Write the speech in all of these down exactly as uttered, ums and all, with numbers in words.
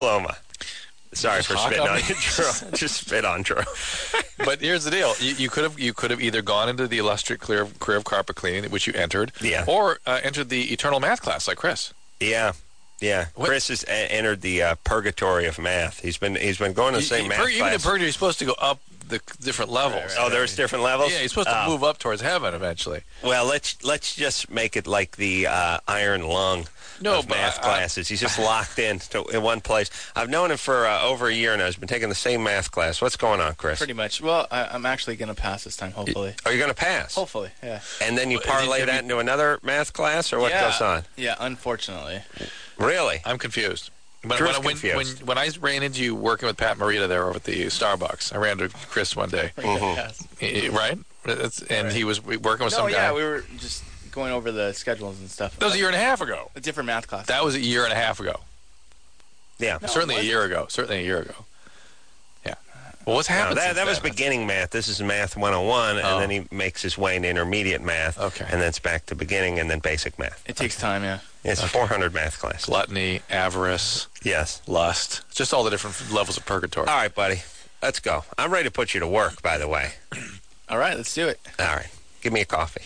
diploma. Sorry Just for hawk spitting on on me. you, Drew. Just spit on Drew. But here's the deal: you, you could have you could have either gone into the illustrious career of, career of carpet cleaning, which you entered, Yeah. or uh, entered the eternal math class like Chris. Yeah, yeah. What? Chris has a- entered the uh, purgatory of math. He's been he's been going to the same You- math pur- even in class. purgatory, you're supposed to go up the different levels. Oh, there's different levels? Yeah, you're supposed to Oh. move up towards heaven eventually. Well, let's let's just make it like the uh, iron lung No, of but math I- classes. He's just locked in to, in one place. I've known him for uh, over a year now. He's been taking the same math class. What's going on, Chris? Pretty much. Well, I, I'm actually going to pass this time, hopefully. Are you going to pass? Hopefully, yeah. And then you Well, parlay have you- that into another math class, or what yeah. goes on? Yeah, unfortunately. Really? I'm confused. When, Drew's when, when, confused. when, when I ran into you working with Pat Morita there over at the Starbucks, I ran to Chris one day, Yes. Eh, right? That's, and Right. he was working with No, some yeah, guy. we were just going over the schedules and stuff. That was a year and a half ago. A different math class. That was a year and a half ago. Yeah. No, Certainly it a wasn't. year ago. Certainly a year ago. Yeah. Well, what's No, happened that since that was then? beginning math. This is math one oh one, and Oh. then he makes his way into intermediate math. Okay. And then it's back to beginning, and then basic math. It takes time, yeah. It's four hundred math classes. Gluttony, avarice, Yes. lust. Just all the different levels of purgatory. All right, buddy. Let's go. I'm ready to put you to work, by the way. All right, let's do it. All right. Give me a coffee.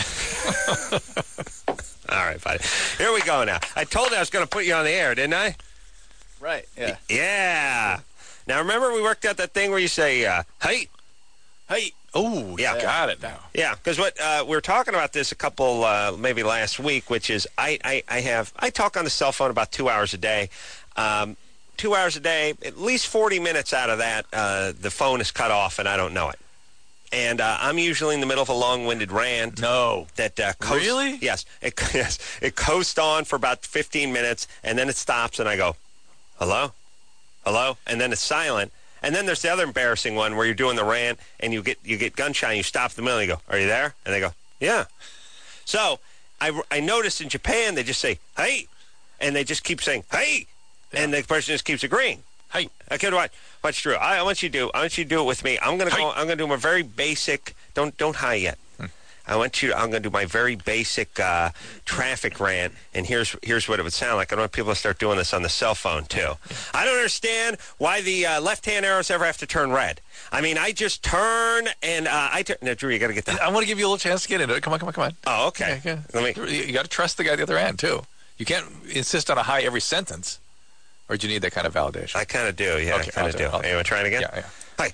All right, buddy. Here we go now. I told you I was going to put you on the air, didn't I? Right, yeah. Yeah. Now, remember we worked out that thing where you say, uh, hey? Hey. Oh, Yeah. got it now. Yeah, because what uh, we were talking about this a couple, uh, maybe last week, which is I, I, I have, I talk on the cell phone about two hours a day. Um, two hours a day, at least forty minutes out of that, uh, the phone is cut off and I don't know it. And uh, I'm usually in the middle of a long-winded rant. No. That uh, coast, Really? Yes. It, yes. It coasts on for about fifteen minutes, and then it stops, and I go, hello? Hello? And then it's silent. And then there's the other embarrassing one where you're doing the rant, and you get you get gunshot, and you stop in the middle, and you go, are you there? And they go, yeah. So I, I noticed in Japan, they just say, hey, and they just keep saying, hey, and the person just keeps agreeing. Hey. Okay, watch, watch Drew. I, I want you to do. I want you to do it with me. I'm gonna Hey. go. I'm gonna do my very basic. Don't don't hi yet. Hmm. I want you. I'm gonna do my very basic uh, traffic rant. And here's here's what it would sound like. I don't want people to start doing this on the cell phone too. I don't understand why the uh, left-hand arrows ever have to turn red. I mean, I just turn and uh, I turn. No, Drew, you got to get that. I want to give you a little chance to get into it. Come on, come on, come on. Oh, okay. Okay, okay. Let me. You got to trust the guy at the other end, too. You can't insist on a high every sentence. Or do you need that kind of validation? I kind of do. Yeah, Okay, I kind I'll of do do. it, I'll do Hey, you want to try it again? Yeah, yeah. Hi.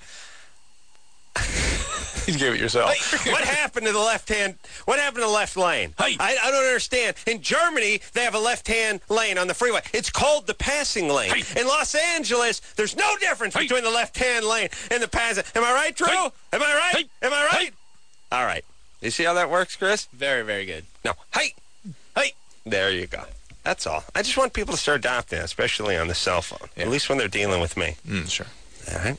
You gave it yourself. Hey, what happened to the left hand? What happened to the left lane? Hey. I, I don't understand. In Germany, they have a left-hand lane on the freeway. It's called the passing lane. Hey. In Los Angeles, there's no difference Hey. between the left-hand lane and the passing. Am I right, Drew? Hey. Am I right? Hey. Am I right? Hey. All right. You see how that works, Chris? Very, very good. No. Hey. Hey. There you go. That's all. I just want people to start adopting it, especially on the cell phone. Yeah. At least when they're dealing with me. Mm, sure. All right.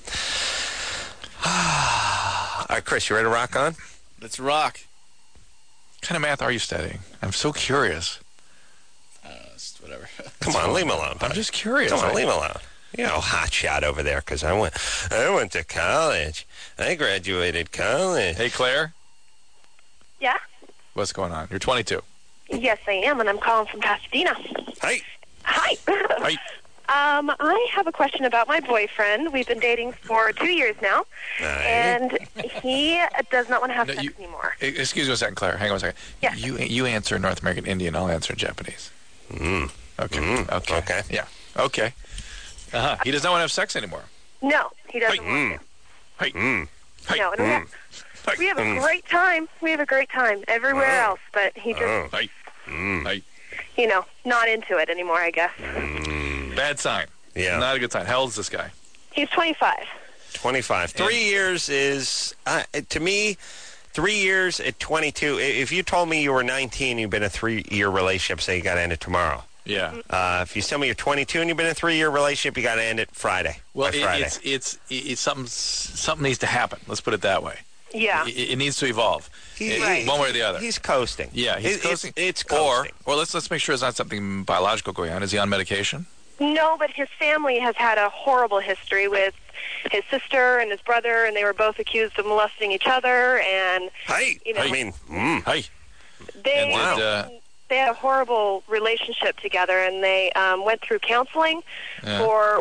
All right, Chris, you ready to rock on? Let's rock. What kind of math are you studying? I'm so curious. I don't know, it's whatever. Come on, leave him alone. I'm buddy. just curious. Come on, I- leave him alone. You know, hot shot over there because I went, I went to college. I graduated college. Hey, Claire, Yeah? what's going on? You're twenty-two. Yes, I am, and I'm calling from Pasadena. Hey, Hi. Hey. um, I have a question about my boyfriend. We've been dating for two years now, and he does not want to have No, sex you- anymore. E- Excuse me a second, Claire. Hang on a second. Yes. You you answer in North American Indian. I'll answer in Japanese. Mm. Okay. Mm, Okay. okay. Yeah. Okay. Uh-huh. He does not want to have sex anymore. No, he doesn't Hey. want Mm. Hey. Mm. Hey. to. No, and we, have, Hey. we have a Mm. great time. We have a great time everywhere Oh. else, but he just, Oh. Hey. Mm. Hey. you know, not into it anymore, I guess. Mm. Bad sign. Yeah. Not a good sign. How old is this guy? He's twenty-five. twenty-five. Three years is, uh, to me, three years at twenty-two. i- If you told me you were nineteen, you've been in a three-year relationship, say you got to end it tomorrow. Yeah. Uh, if you tell me you're twenty-two and you've been in a three-year relationship, you got to end it Friday. Well, by it, Friday. it's it's it's something something needs to happen. Let's put it that way. Yeah. It, it needs to evolve. He- It- Right. One way or the other. He's coasting. Yeah, he's It- coasting. It's, it's or coasting. or let's let's make sure it's not something biological going on. Is he on medication? No, but his family has had a horrible history with his sister and his brother, and they were both accused of molesting each other, and Hey, You know. I mean, mm. Hey. they And did, uh, they had a horrible relationship together, and they um, went through counseling Yeah. for